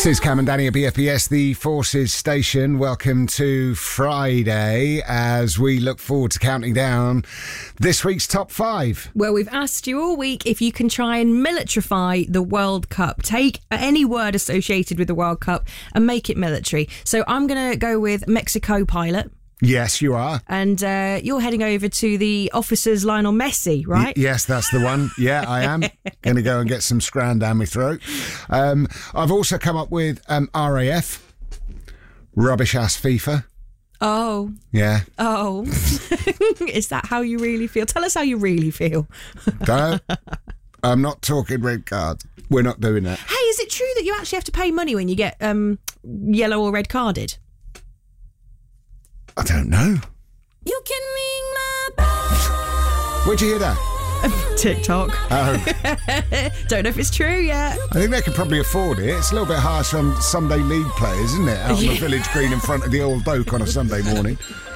This is Cam and Danny at BFBS, the Forces station. Welcome to Friday as we look forward to counting down this week's top 5. Well, we've asked you all week if you can try and militarify the World Cup. Take any word associated with the World Cup and make it military. So I'm going to go with Mexico pilot. Yes, you are. And you're heading over to the officers Lionel Messi, right? Yes, that's the one. Yeah, I am. Going to go and get some scran down my throat. I've also come up with RAF, rubbish ass FIFA. Oh. Yeah. Oh. Is that how you really feel? Tell us how you really feel. I'm not talking red cards. We're not doing that. Hey, is it true that you actually have to pay money when you get yellow or red carded? I don't know. You can ring my bell. Where'd you hear that? TikTok. Oh. Don't know if it's true yet. I think they can probably afford it. It's a little bit harsh on Sunday league players, isn't it? Out on the village green in front of the Old Oak on a Sunday morning.